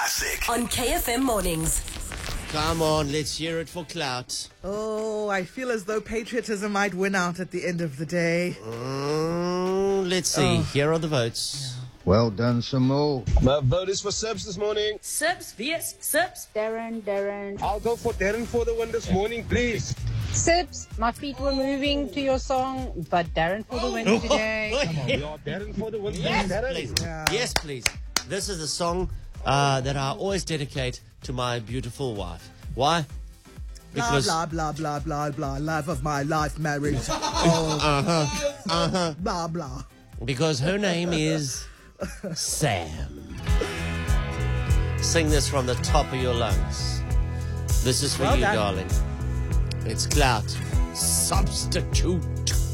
Classic. On KFM Mornings. Come on, let's hear it for clout. Oh, I feel as though patriotism might win out at the end of the day. Let's see. Here are the votes. Well done, Samo. My vote is for Sips this morning. Sips, VS, Sips. Darren. I'll go for Darren for the win this morning, please. Sips, my feet were moving to your song, but Darren for the win today. Come on, we are Darren for the win. Yes, Darren. please. Yes, please. This is a song that I always dedicate to my beautiful wife. Why? Blah, blah, blah, blah, blah, blah. Life of my life, marriage. Oh, blah, blah. Because her name is Sam. Sing this from the top of your lungs. This is for Well you, done. darling. It's clout. Substitute.